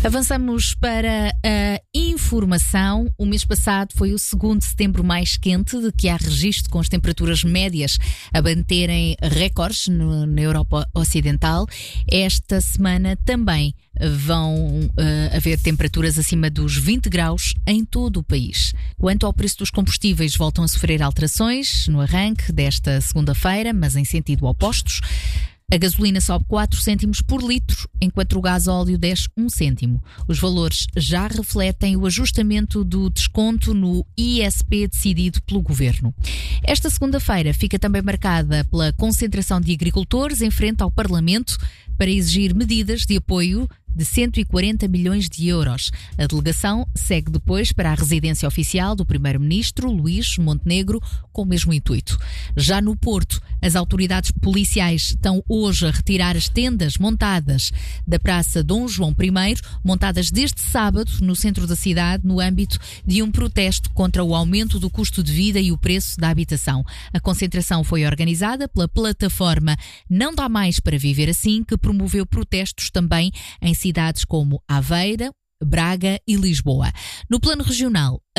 Avançamos para a informação. O mês passado foi o segundo setembro mais quente de que há registro, com as temperaturas médias a baterem recordes na Europa Ocidental. Esta semana também vão haver temperaturas acima dos 20 graus em todo o país. Quanto ao preço dos combustíveis, voltam a sofrer alterações no arranque desta segunda-feira, mas em sentido opostos. A gasolina sobe 4 cêntimos por litro, enquanto o gasóleo desce 1 cêntimo. Os valores já refletem o ajustamento do desconto no ISP decidido pelo Governo. Esta segunda-feira fica também marcada pela concentração de agricultores em frente ao Parlamento para exigir medidas de apoio de 140 milhões de euros. A delegação segue depois para a residência oficial do Primeiro-Ministro, Luís Montenegro, com o mesmo intuito. Já no Porto, as autoridades policiais estão hoje a retirar as tendas montadas da Praça Dom João I, montadas desde sábado no centro da cidade, no âmbito de um protesto contra o aumento do custo de vida e o preço da habitação. A concentração foi organizada pela plataforma Não Dá Mais para Viver Assim, que promoveu protestos também em cidades como Aveiro, Braga e Lisboa. No plano regional,